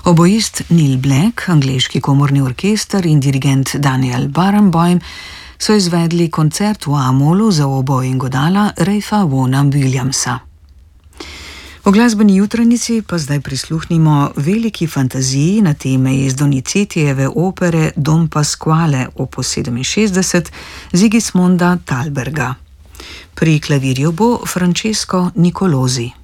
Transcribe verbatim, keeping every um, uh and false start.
Oboist Neil Black, angleški komorni orkester in dirigent Daniel Barenboim so izvedli koncert v A-molu za oboe in godala Ralpha Vaughna Williamsa. V glasbeni jutranici pa zdaj prisluhnimo veliki fantaziji na teme iz Donizetijeve opere Don Pasquale opus sedeminšestdeset Sigismonda Thalberga. Pri klavirju bo Francesco Nicolosi.